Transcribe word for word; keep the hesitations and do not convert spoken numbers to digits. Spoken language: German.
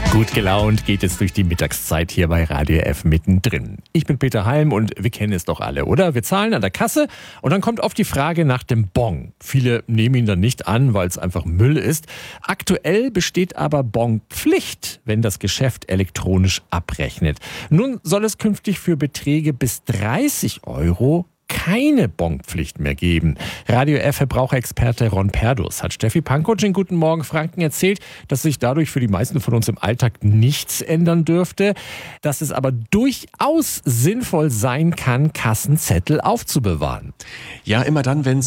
Gut gelaunt geht es durch die Mittagszeit hier bei Radio F mittendrin. Ich bin Peter Halm und wir kennen es doch alle, oder? Wir zahlen an der Kasse und dann kommt oft die Frage nach dem Bon. Viele nehmen ihn dann nicht an, weil es einfach Müll ist. Aktuell besteht aber Bonpflicht, wenn das Geschäft elektronisch abrechnet. Nun soll es künftig für Beträge bis dreißig Euro keine Bonpflicht mehr geben. Radio F-Verbraucherexperte Ron Perdus hat Steffi Pankow in Guten Morgen Franken erzählt, dass sich dadurch für die meisten von uns im Alltag nichts ändern dürfte, dass es aber durchaus sinnvoll sein kann, Kassenzettel aufzubewahren. Ja, immer dann, wenn